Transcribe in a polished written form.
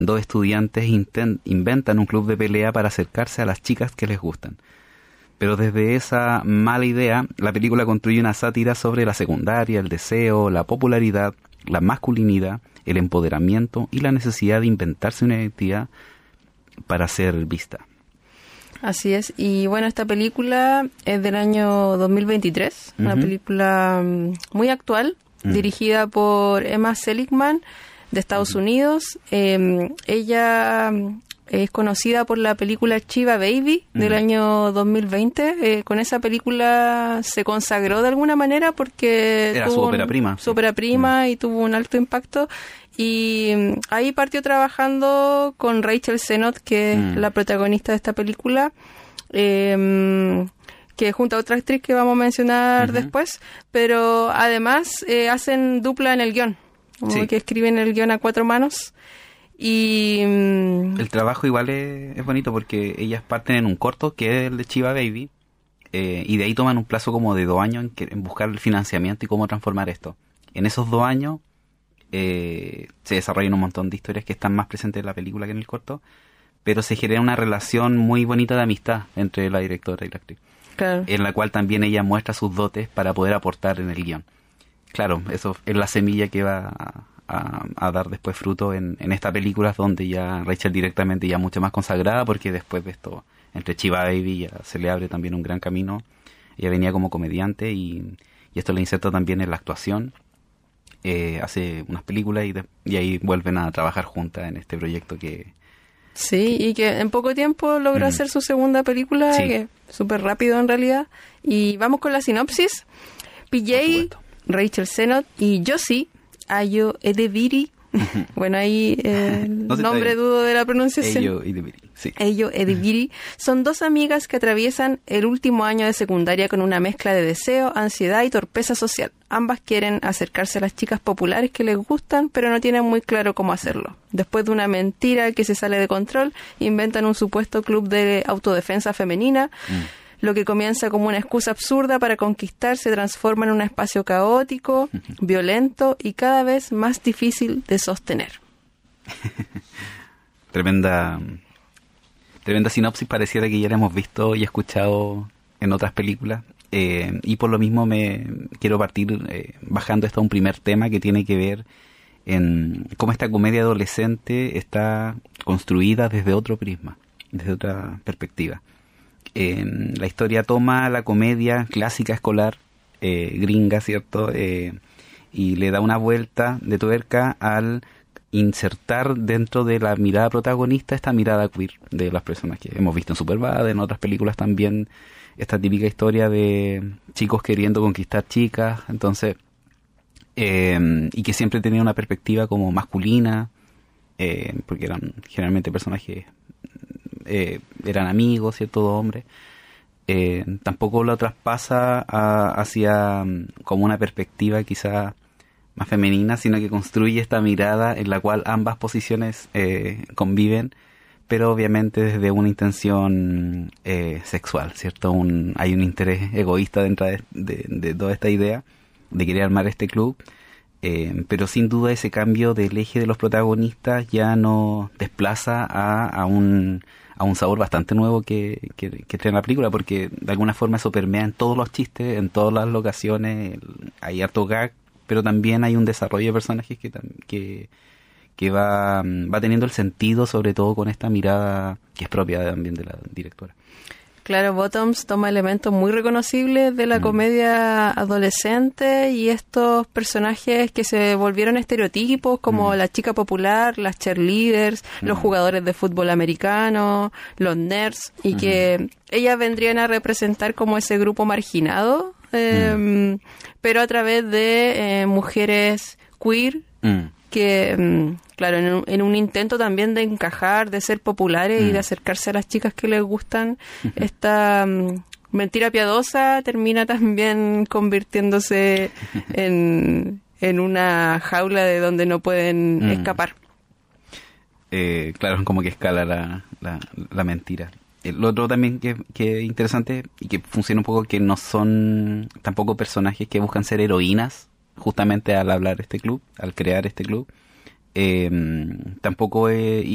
dos estudiantes inventan un club de pelea para acercarse a las chicas que les gustan. Pero desde esa mala idea, la película construye una sátira sobre la secundaria, el deseo, la popularidad, la masculinidad, el empoderamiento y la necesidad de inventarse una identidad para ser vista. Así es. Y bueno, esta película es del año 2023, una película muy actual, dirigida por Emma Seligman, de Estados Unidos. Ella es conocida por la película Chiva Baby del año 2020. Con esa película se consagró de alguna manera porque era su ópera prima. Su ópera prima y tuvo un alto impacto. Y ahí partió trabajando con Rachel Sennott, que es la protagonista de esta película, que junto a otra actriz que vamos a mencionar después, pero además hacen dupla en el guión, como que escriben el guión a cuatro manos. Y el trabajo igual es bonito porque ellas parten en un corto que es el de Chiva Baby, y de ahí toman un plazo como de 2 años en buscar el financiamiento y cómo transformar esto. En esos 2 años se desarrollan un montón de historias que están más presentes en la película que en el corto, pero se genera una relación muy bonita de amistad entre la directora y la actriz, claro, en la cual también ella muestra sus dotes para poder aportar en el guión. Claro, eso es la semilla que va a dar después fruto en esta película, donde ya Rachel directamente ya mucho más consagrada, porque después de esto, entre Chiva Baby ya se le abre también un gran camino. Ella venía como comediante y esto le inserta también en la actuación. Hace unas películas y ahí vuelven a trabajar juntas en este proyecto que... Sí, y que en poco tiempo logró hacer su segunda película, que súper rápido en realidad. Y vamos con la sinopsis. PJ, Rachel Sennott y Josie Ayo Edebiri. Bueno, ahí el nombre dudo de la pronunciación. Ayo Edebiri, sí. Ayo Edebiri son 2 amigas que atraviesan el último año de secundaria con una mezcla de deseo, ansiedad y torpeza social. Ambas quieren acercarse a las chicas populares que les gustan, pero no tienen muy claro cómo hacerlo. Después de una mentira que se sale de control, inventan un supuesto club de autodefensa femenina. Lo que comienza como una excusa absurda para conquistar se transforma en un espacio caótico, violento y cada vez más difícil de sostener. Tremenda sinopsis, pareciera que ya la hemos visto y escuchado en otras películas. Y por lo mismo me quiero partir bajando esto a un primer tema que tiene que ver en cómo esta comedia adolescente está construida desde otro prisma, desde otra perspectiva. La historia toma la comedia clásica escolar gringa, ¿cierto? Y le da una vuelta de tuerca al insertar dentro de la mirada protagonista esta mirada queer de las personas que hemos visto en Superbad, en otras películas también, esta típica historia de chicos queriendo conquistar chicas, entonces, y que siempre tenía una perspectiva como masculina, porque eran generalmente personajes, eran amigos, ¿cierto? 2 hombres. Tampoco lo traspasa hacia como una perspectiva quizá más femenina, sino que construye esta mirada en la cual ambas posiciones conviven, pero obviamente desde una intención sexual, ¿cierto? Hay un interés egoísta dentro de toda esta idea de querer armar este club, pero sin duda ese cambio del eje de los protagonistas ya nos desplaza a un sabor bastante nuevo que trae la película, porque de alguna forma eso permea en todos los chistes, en todas las locaciones, hay harto gag, pero también hay un desarrollo de personajes que va teniendo el sentido, sobre todo con esta mirada que es propia también de la directora. Claro, Bottoms toma elementos muy reconocibles de la comedia adolescente y estos personajes que se volvieron estereotipos como la chica popular, las cheerleaders, los jugadores de fútbol americano, los nerds, y que ellas vendrían a representar como ese grupo marginado, pero a través de mujeres queer que, claro, en un intento también de encajar, de ser populares y de acercarse a las chicas que les gustan, esta mentira piadosa termina también convirtiéndose en una jaula de donde no pueden escapar. Claro, como que escala la mentira. Lo otro también que es interesante y que funciona un poco, que no son tampoco personajes que buscan ser heroínas, justamente al hablar este club, al crear este club. Tampoco